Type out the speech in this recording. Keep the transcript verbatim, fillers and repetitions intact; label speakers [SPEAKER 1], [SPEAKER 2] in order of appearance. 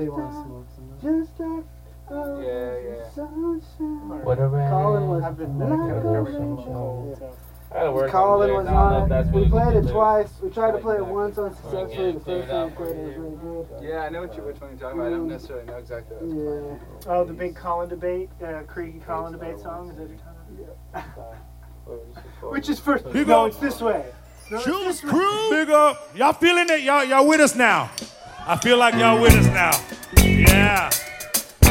[SPEAKER 1] Somebody wants to smoke somebody.
[SPEAKER 2] Just like oh,
[SPEAKER 3] Yeah, yeah.
[SPEAKER 2] sunshine.
[SPEAKER 4] Whatever.
[SPEAKER 2] Colin was
[SPEAKER 1] I've been
[SPEAKER 2] like
[SPEAKER 1] medicated
[SPEAKER 2] a
[SPEAKER 1] for
[SPEAKER 2] rainbow.
[SPEAKER 1] some cold, so.
[SPEAKER 3] I gotta work
[SPEAKER 2] Colin
[SPEAKER 3] on
[SPEAKER 2] was
[SPEAKER 3] lyrics. I don't know if
[SPEAKER 2] on
[SPEAKER 3] that's
[SPEAKER 2] it. We
[SPEAKER 3] really
[SPEAKER 2] played
[SPEAKER 3] good
[SPEAKER 2] it twice.
[SPEAKER 3] lyrics.
[SPEAKER 2] We tried to
[SPEAKER 3] Like
[SPEAKER 2] play it
[SPEAKER 3] that.
[SPEAKER 2] once unsuccessfully. The
[SPEAKER 3] Yeah,
[SPEAKER 2] first
[SPEAKER 3] figured
[SPEAKER 2] time we
[SPEAKER 3] out
[SPEAKER 2] played it
[SPEAKER 3] for
[SPEAKER 2] was
[SPEAKER 3] you.
[SPEAKER 2] really good.
[SPEAKER 3] Yeah, I know what you, which one you're talking about. I don't necessarily know exactly what it's
[SPEAKER 2] Yeah.
[SPEAKER 1] Oh, the big Colin debate, uh, Creaky Colin debate song, is that what you're talking about? Which is first.
[SPEAKER 5] Big
[SPEAKER 1] No,
[SPEAKER 5] up.
[SPEAKER 1] it's this way. No, it's
[SPEAKER 5] Juice
[SPEAKER 1] this way.
[SPEAKER 5] Crew. Big up. Y'all feeling it? Y'all, y'all with us now. I feel like y'all with us now.